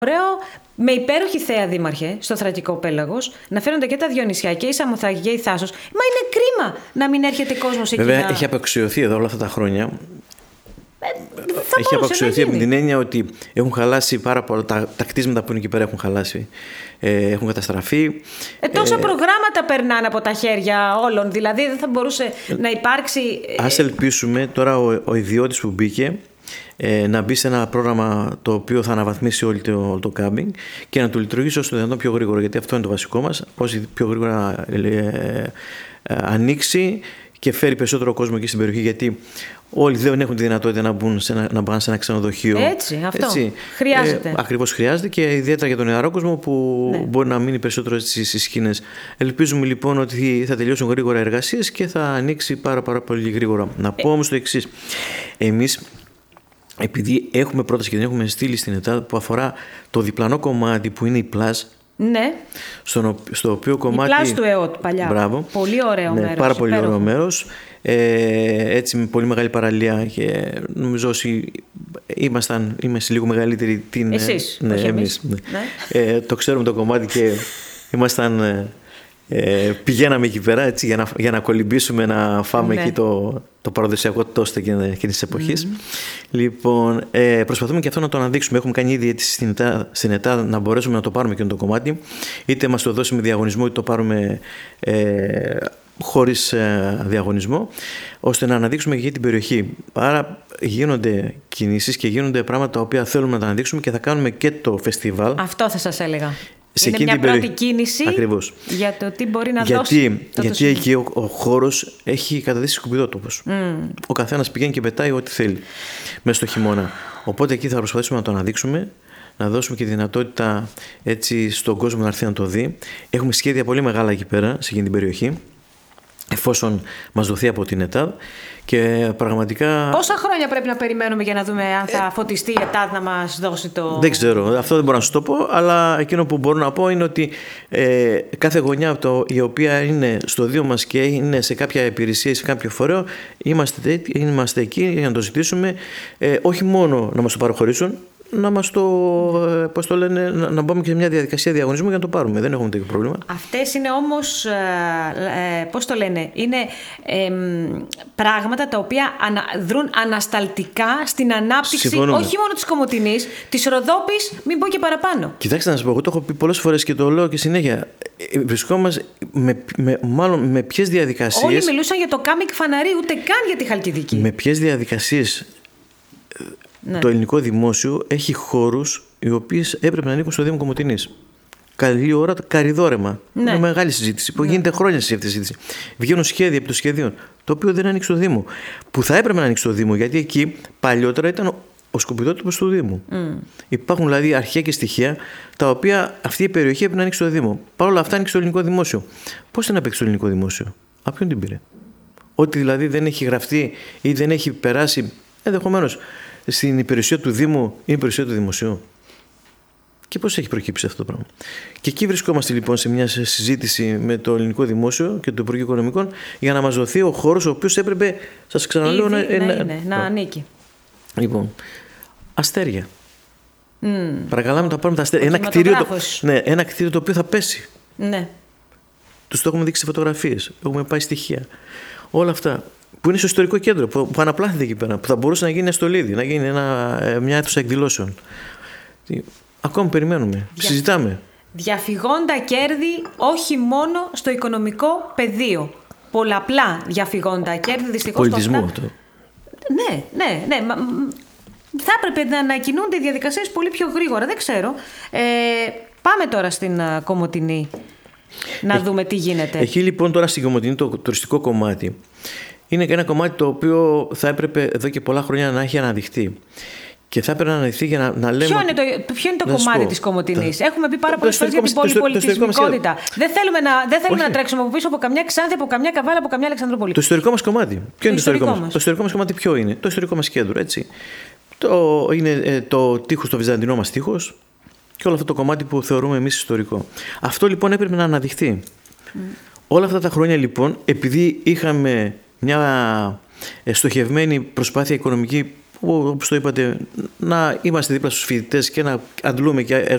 Ωραίο, με υπέροχη θέα, δήμαρχε, στο Θρακικό πέλαγος, να φαίνονται και τα δυο νησιά και η Σαμοθράκη και η Θάσος. Μα είναι κρίμα να μην έρχεται κόσμος εκεί. Βέβαια, έχει απαξιωθεί εδώ όλα αυτά τα χρόνια. Έχει απαξιωθεί από την έννοια ότι έχουν χαλάσει πάρα πολλά. Τα κτίσματα που είναι εκεί πέρα έχουν χαλάσει. Έχουν καταστραφεί. Τόσα προγράμματα περνάνε από τα χέρια όλων. Δηλαδή δεν θα μπορούσε να υπάρξει. Ας ελπίσουμε τώρα ο ιδιώτης που μπήκε να μπει σε ένα πρόγραμμα το οποίο θα αναβαθμίσει όλο το κάμπινγκ και να το λειτουργήσει όσο το δυνατόν πιο γρήγορα. Γιατί αυτό είναι το βασικό μας. Όσο πιο γρήγορα ανοίξει και φέρει περισσότερο κόσμο εκεί στην περιοχή. Γιατί όλοι δεν έχουν τη δυνατότητα να πάνε σε ένα ξενοδοχείο. Αυτό. Χρειάζεται. Ακριβώς χρειάζεται και ιδιαίτερα για τον νεαρό κόσμο που μπορεί να μείνει περισσότερο στις σκηνές. Ελπίζουμε λοιπόν ότι θα τελειώσουν γρήγορα εργασίες και θα ανοίξει πάρα πολύ γρήγορα. Να πω όμως το εξής. Εμείς, επειδή έχουμε πρόταση και την έχουμε στείλει στην ΕΤΑΔ που αφορά το διπλανό κομμάτι που είναι η πλάζ. Ναι. Στο οποίο κομμάτι. Η πλάζ του ΕΟΤ παλιά. Μπράβο. Πολύ ωραίο μέρος. Πάρα πολύ ωραίο μέρος. Έτσι με πολύ μεγάλη παραλία και νομίζω όσοι είμαστε λίγο μεγαλύτεροι. Εσείς, ναι, εμείς. Ναι. Το ξέρουμε το κομμάτι και ήμασταν. Πηγαίναμε εκεί πέρα έτσι, για να κολυμπήσουμε, να φάμε εκεί το παραδοσιακό τόστο εκείνης της εποχής. Λοιπόν, προσπαθούμε και αυτό να το αναδείξουμε. Έχουμε κάνει ήδη αίτηση στην ΕΤΑ να μπορέσουμε να το πάρουμε εκείνο το κομμάτι. Είτε μας το δώσει με διαγωνισμό, είτε το πάρουμε χωρίς διαγωνισμό, ώστε να αναδείξουμε και την περιοχή. Άρα γίνονται κινήσεις και γίνονται πράγματα τα οποία θέλουμε να τα αναδείξουμε και θα κάνουμε και το φεστιβάλ. Αυτό θα σας έλεγα. Είναι μια πρώτη κίνηση. Ακριβώς. Για το τι μπορεί να δώσει. Γιατί εκεί ο χώρος έχει καταδείξει σκουπιδότοπος. Ο καθένας πηγαίνει και πετάει ό,τι θέλει μέσα στο χειμώνα. Οπότε εκεί θα προσπαθήσουμε να το αναδείξουμε, να δώσουμε και τη δυνατότητα έτσι στον κόσμο να έρθει να το δει. Έχουμε σχέδια πολύ μεγάλα εκεί πέρα, σε εκείνη την περιοχή, εφόσον μας δοθεί από την ΕΤΑΔ. Και πραγματικά. Πόσα χρόνια πρέπει να περιμένουμε για να δούμε αν θα φωτιστεί η ΕΤΑΔ να μας δώσει το. Δεν ξέρω, αυτό δεν μπορώ να σου το πω, αλλά εκείνο που μπορώ να πω είναι ότι κάθε γωνιά η οποία είναι στο Δίο μας και είναι σε κάποια υπηρεσία ή σε κάποιο φορέο, είμαστε εκεί για να το ζητήσουμε, όχι μόνο να μας το παραχωρήσουν, να μας το, πώς το λένε, να μπούμε και σε μια διαδικασία διαγωνισμού για να το πάρουμε. Δεν έχουμε τέτοιο πρόβλημα. Αυτές είναι όμως, πώς το λένε, είναι πράγματα τα οποία δρούν ανασταλτικά στην ανάπτυξη. Συμφωνούμε. Όχι μόνο της Κομοτηνής, της Ροδόπης, μην πω και παραπάνω. Κοιτάξτε να σας πω, εγώ το έχω πει πολλές φορές και το λέω και συνέχεια. Βρισκόμαστε με ποιες διαδικασίες. Όλοι μιλούσαν για το κάμπινγκ Φαναρί, ούτε καν για τη Χαλκιδική. Με ποιες διαδικασίες. Ναι. Το ελληνικό δημόσιο έχει χώρους οι οποίες έπρεπε να ανήκουν στο Δήμο Κομοτηνής. Καλή ώρα, καριδόρεμα. Ναι. Είναι μεγάλη συζήτηση που γίνεται χρόνια σε αυτή τη συζήτηση. Βγαίνουν σχέδια επί των σχεδίων, το οποίο δεν ανήκει στο Δήμο. Που θα έπρεπε να ανήκει στο Δήμο, γιατί εκεί παλιότερα ήταν ο σκουπιδότοπος του Δήμου. Υπάρχουν δηλαδή αρχαία και στοιχεία τα οποία αυτή η περιοχή έπρεπε να ανήκει στο Δήμο. Παρ' όλα αυτά ανήκει στο ελληνικό δημόσιο. Πώς δεν απέξει στο ελληνικό δημόσιο, από ποιον την πήρε? Ότι δηλαδή δεν έχει γραφτεί ή δεν έχει περάσει ενδεχομένως στην υπηρεσία του Δήμου ή υπηρεσία του Δημοσίου. Και πώς έχει προκύψει αυτό το πράγμα. Και εκεί βρισκόμαστε λοιπόν σε μια συζήτηση με το ελληνικό δημόσιο και το Υπουργείο Οικονομικών για να μας δοθεί ο χώρος ο οποίος έπρεπε, σας ξαναλέω, να ανήκει. Λοιπόν, αστέρια. Παρακαλάμε να πάρουμε τα αστέρια. Ένα κτίριο το οποίο θα πέσει. Ναι. Τους το έχουμε δείξει σε φωτογραφίες. Έχουμε πάει στοιχεία. Όλα αυτά. Που είναι στο ιστορικό κέντρο, που αναπλάθεται εκεί πέρα, που θα μπορούσε να γίνει ένα στολίδι, να γίνει μια αίθουσα εκδηλώσεων. Ακόμα περιμένουμε, συζητάμε. Διαφυγόντα κέρδη όχι μόνο στο οικονομικό πεδίο. Πολλαπλά διαφυγόντα κέρδη, δυστυχώς. Πολιτισμού αυτό. Ναι. Θα έπρεπε να ανακοινούνται οι διαδικασίες πολύ πιο γρήγορα, δεν ξέρω. Πάμε τώρα στην Κομοτηνή να δούμε τι γίνεται. Εκεί λοιπόν τώρα στην Κομοτηνή το τουριστικό κομμάτι είναι ένα κομμάτι το οποίο θα έπρεπε εδώ και πολλά χρόνια να έχει αναδειχθεί. Και θα έπρεπε να αναδειχθεί για να λέμε. Ποιο είναι το κομμάτι της Κομοτηνής? Έχουμε πει πάρα πολλές φορές για την πολυπολιτισμικότητα. Δεν θέλουμε να τρέξουμε από πίσω από καμιά Ξάνθη, από καμιά Καβάλα, από καμιά Αλεξανδρούπολη. Το ιστορικό μας κομμάτι. Ποιο είναι το ιστορικό μας? Το ιστορικό μας κομμάτι ποιο είναι? Το ιστορικό μας κέντρο, έτσι. Είναι το τείχος, το βυζαντινό μας τείχος και όλο αυτό το κομμάτι που θεωρούμε εμείς ιστορικό. Αυτό λοιπόν έπρεπε να αναδειχθεί. Όλα αυτά τα χρόνια λοιπόν, επειδή είχαμε μια στοχευμένη προσπάθεια οικονομική, όπως το είπατε, να είμαστε δίπλα στους φοιτητές και να αντλούμε και